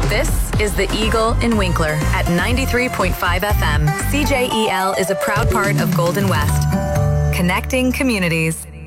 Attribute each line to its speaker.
Speaker 1: This is the Eagle in Winkler at 93.5 FM. CJEL is a proud part of Golden West, connecting communities.